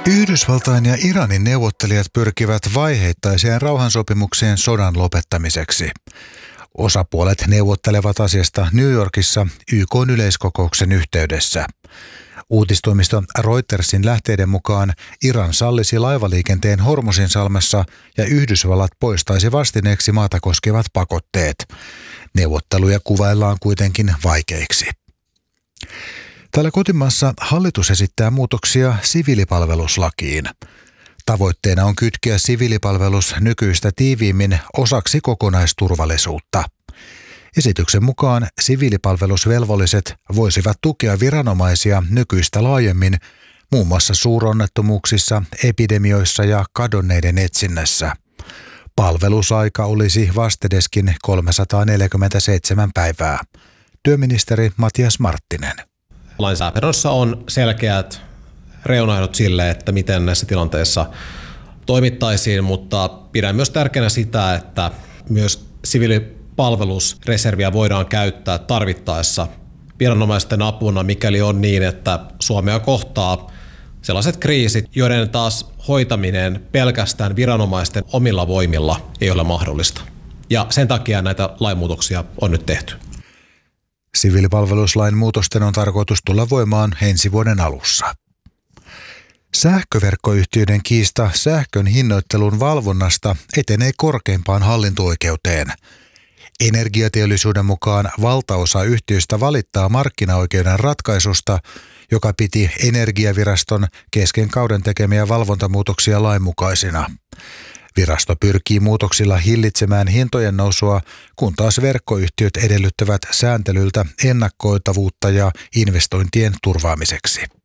Yhdysvaltain ja Iranin neuvottelijat pyrkivät vaiheittaiseen rauhansopimukseen sodan lopettamiseksi. Osapuolet neuvottelevat asiasta New Yorkissa YK:n yleiskokouksen yhteydessä. Uutistoimisto Reutersin lähteiden mukaan Iran sallisi laivaliikenteen Hormuzinsalmessa ja Yhdysvallat poistaisi vastineeksi maata koskevat pakotteet. Neuvotteluja kuvaillaan kuitenkin vaikeiksi. Täällä kotimaassa hallitus esittää muutoksia siviilipalveluslakiin. Tavoitteena on kytkeä siviilipalvelus nykyistä tiiviimmin osaksi kokonaisturvallisuutta. Esityksen mukaan siviilipalvelusvelvolliset voisivat tukea viranomaisia nykyistä laajemmin muun muassa suuronnettomuuksissa, epidemioissa ja kadonneiden etsinnässä. Palvelusaika olisi vastedeskin 347 päivää. Työministeri Matias Marttinen. Lainsäädännössä on selkeät reunaehdot sille, että miten näissä tilanteissa toimittaisiin, mutta pidän myös tärkeänä sitä, että myös siviilipalvelusreserviä voidaan käyttää tarvittaessa viranomaisten apuna, mikäli on niin, että Suomea kohtaa sellaiset kriisit, joiden taas hoitaminen pelkästään viranomaisten omilla voimilla ei ole mahdollista. Ja sen takia näitä lainmuutoksia on nyt tehty. Siviilipalveluslain muutosten on tarkoitus tulla voimaan ensi vuoden alussa. Sähköverkkoyhtiöiden kiista sähkön hinnoittelun valvonnasta etenee korkeimpaan hallinto-oikeuteen. Energiateollisuuden mukaan valtaosa yhtiöistä valittaa markkinaoikeuden ratkaisusta, joka piti Energiaviraston kesken kauden tekemiä valvontamuutoksia lainmukaisina. Virasto pyrkii muutoksilla hillitsemään hintojen nousua, kun taas verkkoyhtiöt edellyttävät sääntelyltä ennakoitavuutta ja investointien turvaamiseksi.